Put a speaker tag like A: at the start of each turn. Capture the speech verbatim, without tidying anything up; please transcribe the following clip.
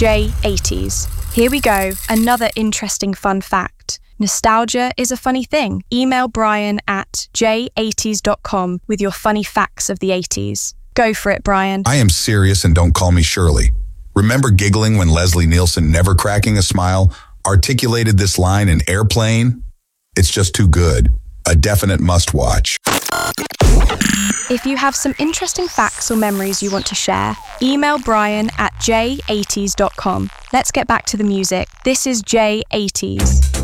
A: J eighties. Here we go, another interesting fun fact. Nostalgia is a funny thing. Email Brian at j eighties dot com with your funny facts of the eighties. Go for it, Brian.
B: I am serious and don't call me Shirley. Remember giggling when Leslie Nielsen, never cracking a smile, articulated this line in Airplane? It's just too good. A definite must-watch.
A: If you have some interesting facts or memories you want to share, email Brian at j eighties dot com. Let's get back to the music. This is J eighties.